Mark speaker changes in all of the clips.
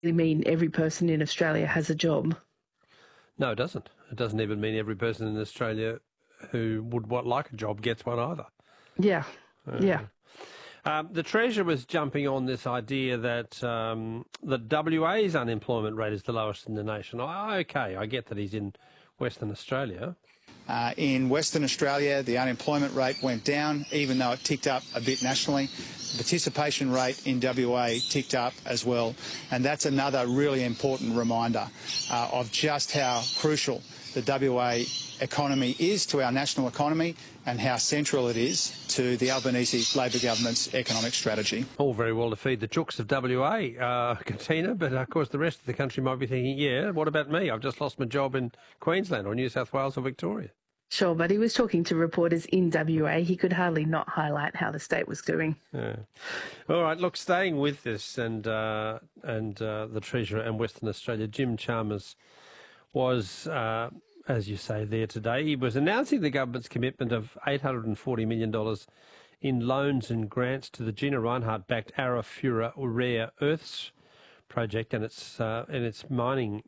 Speaker 1: mean every person in Australia has a job.
Speaker 2: No, it doesn't. It doesn't even mean every person in Australia who would like a job gets one either.
Speaker 1: Yeah, yeah.
Speaker 2: The Treasurer was jumping on this idea that that WA's unemployment rate is the lowest in the nation. Okay, I get that he's in Western Australia.
Speaker 3: In Western Australia, the unemployment rate went down, even though it ticked up a bit nationally. The participation rate in WA ticked up as well. And that's another really important reminder of just how crucial the WA economy is to our national economy and how central it is to the Albanese Labor government's economic strategy.
Speaker 2: All very well to feed the chooks of WA, Katina, but of course the rest of the country might be thinking, yeah, what about me? I've just lost my job in Queensland or New South Wales or Victoria.
Speaker 1: Sure, but he was talking to reporters in WA. He could hardly not highlight how the state was doing.
Speaker 2: Yeah. All right, look, staying with this and the Treasurer and Western Australia, Jim Chalmers was, as you say, there today. He was announcing the government's commitment of $840 million in loans and grants to the Gina Rinehart-backed Arafura Rare Earths project and its mining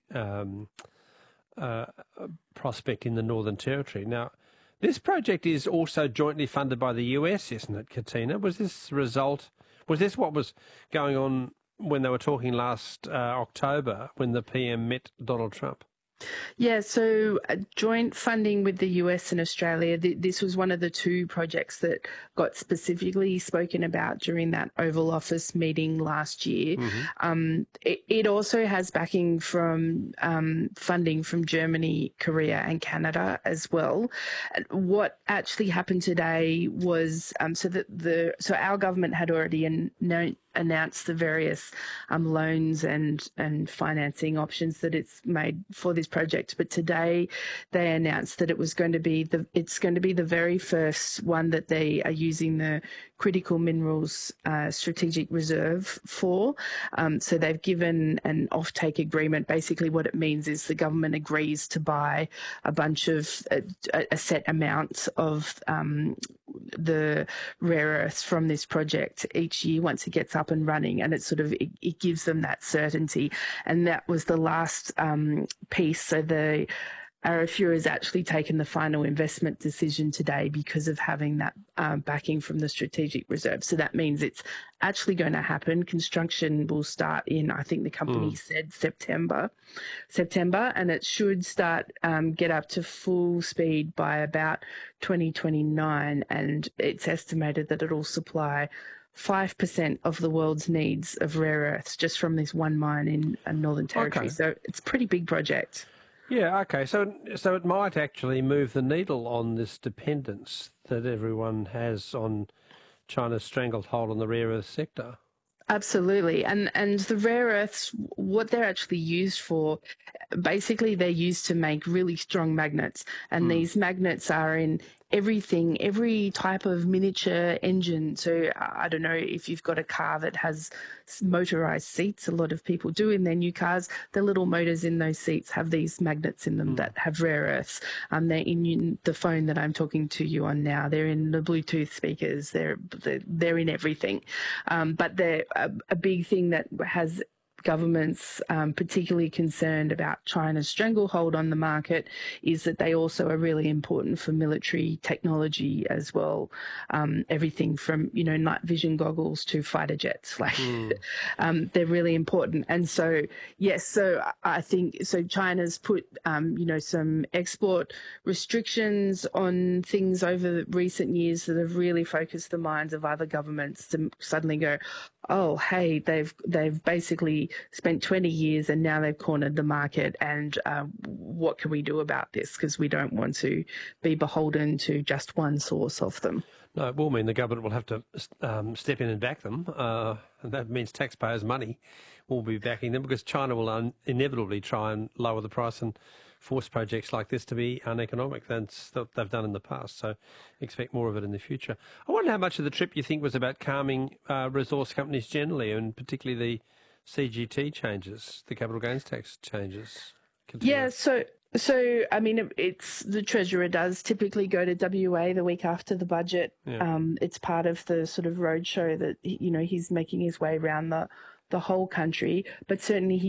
Speaker 2: prospect in the Northern Territory. Now, this project is also jointly funded by the US, isn't it, Katina? Was this what was going on when they were talking last October when the PM met Donald Trump?
Speaker 1: Yeah, so joint funding with the US and Australia, this was one of the two projects that got specifically spoken about during that Oval Office meeting last year. Mm-hmm. It also has backing from funding from Germany, Korea and Canada as well. What actually happened today was so our government had already announced the various loans and financing options that it's made for this project. But today they announced that it's going to be the very first one that they are using the Critical Minerals Strategic Reserve for. So they've given an offtake agreement. Basically what it means is the government agrees to buy a bunch of a set amount of the rare earths from this project each year once it gets up and running, and it gives them that certainty. And that was the last piece. So the Arafura has actually taken the final investment decision today because of having that backing from the Strategic Reserve. So that means it's actually going to happen. Construction will start in, I think the company said September, and it should start get up to full speed by about 2029. And it's estimated that it'll supply 5% of the world's needs of rare earths just from this one mine in Northern Territory. Okay. So it's a pretty big project.
Speaker 2: Yeah, okay. So it might actually move the needle on this dependence that everyone has on China's stranglehold on the rare earth sector.
Speaker 1: Absolutely. And the rare earths, what they're actually used for, basically they're used to make really strong magnets. And these magnets are in every type of miniature engine. So I don't know if you've got a car that has motorized seats, a lot of people do in their new cars. The little motors in those seats have these magnets in them that have rare earths. They're in the phone that I'm talking to you on now. They're in the Bluetooth speakers. They're in everything. But they're a big thing that has governments particularly concerned about China's stranglehold on the market is that they also are really important for military technology as well. Everything from, night vision goggles to fighter jets, they're really important. And so, yes, so I think, China's put, some export restrictions on things over recent years that have really focused the minds of other governments to suddenly go, oh, hey, they've basically spent 20 years and now they've cornered the market, and what can we do about this? Because we don't want to be beholden to just one source of them.
Speaker 2: No, it will mean the government will have to step in and back them. And that means taxpayers' money will be backing them because China will inevitably try and lower the price and force projects like this to be uneconomic. That's what they've done in the past, so expect more of it in the future. I wonder how much of the trip you think was about calming resource companies generally, and particularly the CGT changes, the capital gains tax changes.
Speaker 1: Yeah, so I mean, it's the Treasurer does typically go to WA the week after the budget. Yeah. It's part of the sort of roadshow that he's making his way around the whole country, but certainly he